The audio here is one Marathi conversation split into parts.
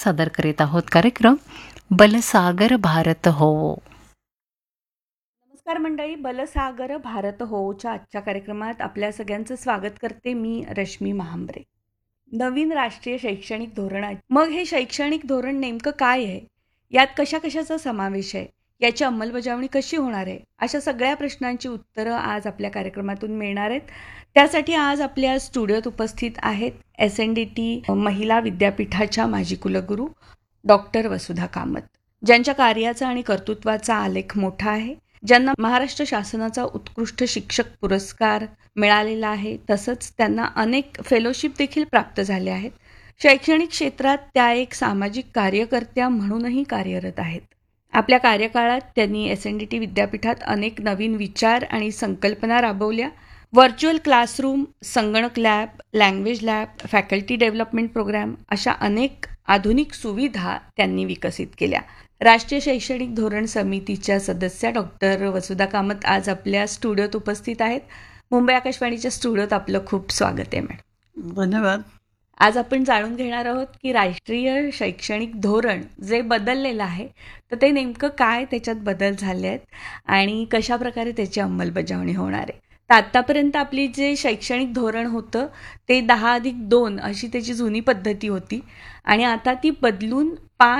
सादर करीत आहोत कार्यक्रम बलसागर भारत हो. नमस्कार मंडळी, बलसागर भारत होच्या आजच्या कार्यक्रमात आपल्या सगळ्यांचं स्वागत करते मी रश्मी महांबरे. नवीन राष्ट्रीय शैक्षणिक धोरण आहे. मग हे शैक्षणिक धोरण नेमकं काय आहे, यात कशा कशाचा समावेश आहे, याची अंमलबजावणी कशी होणार आहे, अशा सगळ्या प्रश्नांची उत्तरं आज आपल्या कार्यक्रमातून मिळणार आहेत. त्यासाठी आज आपल्या स्टुडिओत उपस्थित आहेत SNDT महिला विद्यापीठाच्या माजी कुलगुरू डॉक्टर वसुधा कामत, ज्यांच्या कार्याचा आणि कर्तृत्वाचा आलेख मोठा आहे, ज्यांना महाराष्ट्र शासनाचा उत्कृष्ट शिक्षक पुरस्कार मिळालेला आहे. तसंच त्यांना अनेक फेलोशिप देखील प्राप्त झाले आहेत. शैक्षणिक क्षेत्रात त्या एक सामाजिक कार्यकर्त्या म्हणूनही कार्यरत आहेत. आपल्या कार्यकाळात त्यांनी SNDT विद्यापीठात अनेक नवीन विचार आणि संकल्पना राबवल्या. व्हर्च्युअल क्लासरूम, संगणक lab, language lab, faculty development programme अशा अनेक आधुनिक सुविधा त्यांनी विकसित केल्या. राष्ट्रीय शैक्षणिक धोरण समितीच्या सदस्या डॉक्टर वसुधा कामत आज आपल्या स्टुडिओत उपस्थित आहेत. मुंबई आकाशवाणीच्या स्टुडिओत आपलं खूप स्वागत आहे मॅडम. धन्यवाद. आज आपण जाणून घेणार आहोत की राष्ट्रीय शैक्षणिक धोरण जे बदललेलं आहे तर ते नेमकं काय, त्याच्यात बदल झाले आहेत आणि कशा प्रकारे त्याची अंमलबजावणी होणार आहे. तर आत्तापर्यंत आपली जे शैक्षणिक धोरण होतं ते 10+2 अशी त्याची जुनी पद्धती होती आणि आता ती बदलून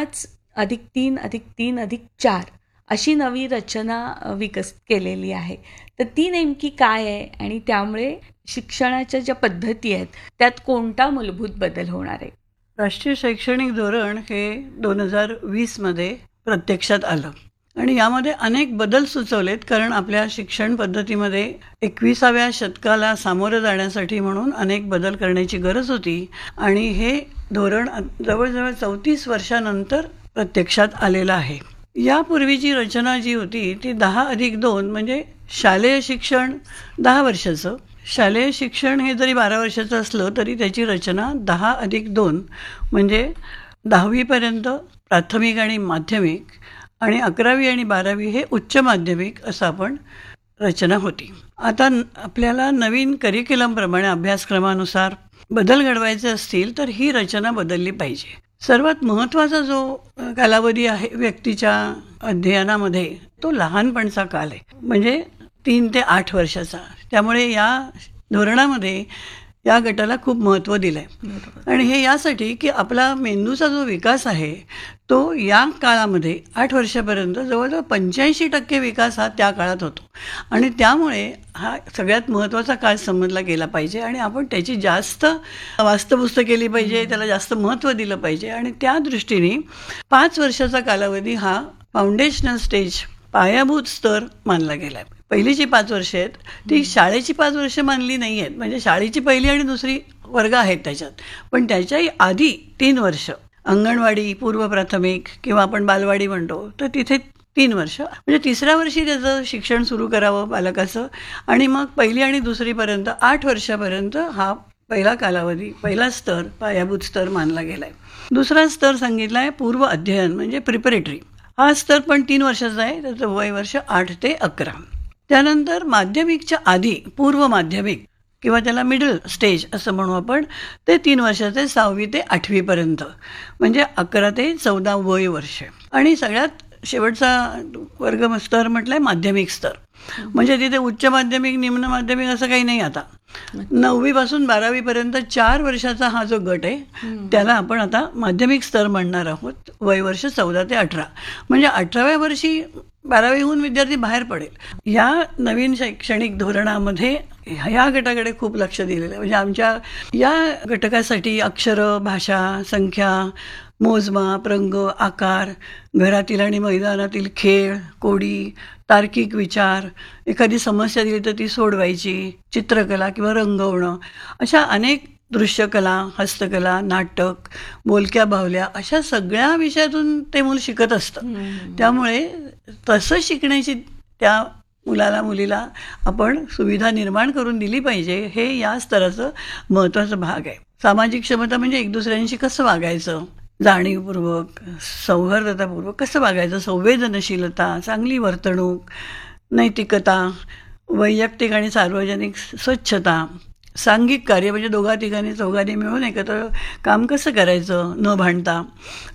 5+3+3+4 अशी नवी रचना विकसित केलेली आहे. तर ती नेमकी काय आहे आणि त्यामुळे शिक्षणाच्या ज्या पद्धती आहेत त्यात कोणता मूलभूत बदल होणार आहे. राष्ट्रीय शैक्षणिक धोरण हे 2020 मध्ये प्रत्यक्षात आलं आणि यामध्ये अनेक बदल सुचवलेत, कारण आपल्या शिक्षण पद्धतीमध्ये 21व्या शतकाला सामोरं जाण्यासाठी म्हणून अनेक बदल करण्याची गरज होती आणि हे धोरण जवळजवळ 34 वर्षानंतर प्रत्यक्षात आलेलं आहे. यापूर्वीची रचना जी होती ती 10+2 म्हणजे शालेय शिक्षण 10 वर्षाचं. शालेय शिक्षण हे जरी 12 वर्षाचं असलं तरी त्याची रचना 10+2 म्हणजे 10वीपर्यंत प्राथमिक आणि माध्यमिक आणि 11वी आणि 12वी हे उच्च माध्यमिक असं आपण रचना होती. आता आपल्याला नवीन करिक्युलमप्रमाणे अभ्यासक्रमानुसार बदल घडवायचे असतील तर ही रचना बदलली पाहिजे. सर्वात महत्त्वाचा जो कालावधी आहे व्यक्तीच्या अध्ययनामध्ये तो लहानपणचा काल आहे, म्हणजे 3 ते 8 वर्षाचा. त्यामुळे या धोरणामध्ये या गटाला खूप महत्त्व दिलं आहे आणि हे यासाठी की आपला मेंदूचा जो विकास आहे तो या काळामध्ये 8 वर्षापर्यंत जवळजवळ 85% विकास हा त्या काळात होतो आणि त्यामुळे हा सगळ्यात महत्त्वाचा काळ समजला गेला पाहिजे आणि आपण त्याची जास्त वास्तुपुस्त केली पाहिजे, त्याला जास्त महत्त्व दिलं पाहिजे आणि त्या दृष्टीने 5 वर्षाचा कालावधी हा फाउंडेशनल स्टेज, पायाभूत स्तर मानला गेला आहे. पहिलीची 5 वर्ष आहेत ती शाळेची 5 वर्ष मानली नाही आहेत, म्हणजे शाळेची पहिली आणि दुसरी वर्ग आहेत त्याच्यात, पण त्याच्याही आधी 3 वर्ष अंगणवाडी, पूर्व प्राथमिक किंवा आपण बालवाडी म्हणतो तर तिथे 3 वर्ष, म्हणजे 3ऱ्या वर्षी त्याचं शिक्षण सुरू करावं बालकाचं आणि मग पहिली आणि दुसरीपर्यंत 8 वर्षापर्यंत हा पहिला कालावधी, पहिला स्तर, पायाभूत स्तर मानला गेला आहे. दुसरा स्तर सांगितला आहे पूर्व अध्ययन म्हणजे प्रिपरेटरी. हा स्तर पण 3 वर्षाचा आहे, त्याचं वय वर्ष 8 ते 11. त्यानंतर माध्यमिकच्या आधी पूर्व माध्यमिक किंवा त्याला मिडल स्टेज असं म्हणू आपण, ते 3 वर्षाचे 6वी ते 8वीपर्यंत म्हणजे 11 ते 14 वय वर्ष. आणि सगळ्यात शेवटचा वर्ग स्तर म्हटलाय माध्यमिक स्तर, म्हणजे तिथे उच्च माध्यमिक, निम्न माध्यमिक असं काही नाही. आता 9वी पासून 12वीपर्यंत 4 वर्षाचा हा जो गट आहे त्याला आपण आता माध्यमिक स्तर म्हणणार आहोत. वय वर्ष 14 ते 18 म्हणजे 18व्या वर्षी 12वीहून विद्यार्थी बाहेर पडेल. या नवीन शैक्षणिक धोरणामध्ये ह्या गटाकडे खूप लक्ष दिलेलं आहे. म्हणजे आमच्या या घटकासाठी अक्षरं, भाषा, संख्या, मोजमाप, रंग, आकार, घरातील आणि मैदानातील खेळ, कोडी, तार्किक विचार, एखादी समस्या दिली तर ती सोडवायची, चित्रकला किंवा रंगवणं, अशा अनेक दृश्यकला, हस्तकला, नाटक, बोलक्या बाहुल्या अशा सगळ्या विषयातून ते मूल शिकत असतं. त्यामुळे तसं शिकण्याची त्या मुलाला मुलीला आपण सुविधा निर्माण करून दिली पाहिजे, हे या स्तराचं महत्त्वाचा भाग आहे. सामाजिक क्षमता म्हणजे एक दुसऱ्यांशी कसं वागायचं, जाणीवपूर्वक, सौहार्दतापूर्वक कसं वागायचं, संवेदनशीलता, चांगली वर्तणूक, नैतिकता, वैयक्तिक आणि सार्वजनिक स्वच्छता, सांघिक कार्य म्हणजे दोघा तिघांनी चौघांनी मिळून एकत्र काम कसं करायचं न भांडता,